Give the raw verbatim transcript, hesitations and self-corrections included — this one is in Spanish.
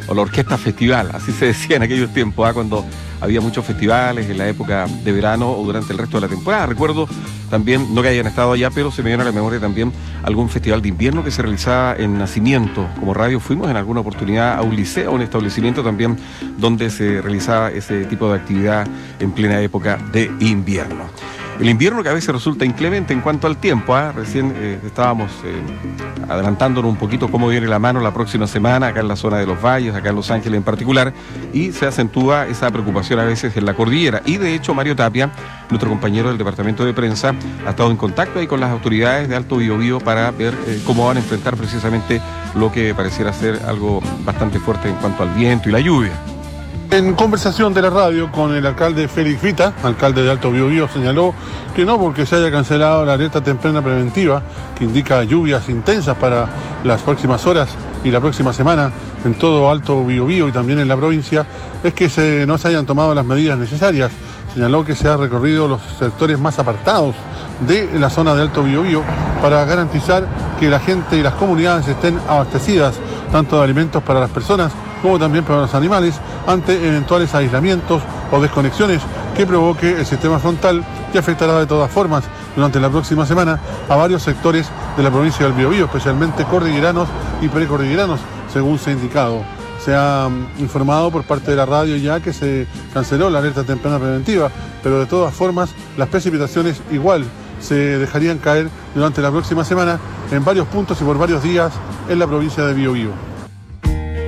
o la orquesta festival, así se decía en aquellos tiempos, ¿eh? Cuando había muchos festivales en la época de verano o durante el resto de la temporada. Recuerdo también, no que hayan estado allá, pero se me viene a la memoria también algún festival de invierno que se realizaba en Nacimiento. Como radio fuimos en alguna oportunidad a un liceo, a un establecimiento también donde se realizaba ese tipo de actividad en plena época de invierno. El invierno que a veces resulta inclemente en cuanto al tiempo, ¿eh? Recién eh, estábamos eh, adelantándonos un poquito cómo viene la mano la próxima semana, acá en la zona de los valles, acá en Los Ángeles en particular, y se acentúa esa preocupación a veces en la cordillera. Y de hecho Mario Tapia, nuestro compañero del departamento de prensa, ha estado en contacto ahí con las autoridades de Alto Biobío para ver eh, cómo van a enfrentar precisamente lo que pareciera ser algo bastante fuerte en cuanto al viento y la lluvia. En conversación de la radio con el alcalde Félix Vita, alcalde de Alto Biobío, señaló que no porque se haya cancelado la alerta temprana preventiva que indica lluvias intensas para las próximas horas y la próxima semana en todo Alto Biobío y también en la provincia, es que se, no se hayan tomado las medidas necesarias. Señaló que se ha recorrido los sectores más apartados de la zona de Alto Biobío para garantizar que la gente y las comunidades estén abastecidas tanto de alimentos para las personas como también para los animales, ante eventuales aislamientos o desconexiones que provoque el sistema frontal, que afectará de todas formas durante la próxima semana a varios sectores de la provincia del Biobío, especialmente cordilleranos y precordilleranos, según se ha indicado. Se ha informado por parte de la radio ya que se canceló la alerta temprana preventiva, pero de todas formas las precipitaciones igual se dejarían caer durante la próxima semana en varios puntos y por varios días en la provincia de Biobío.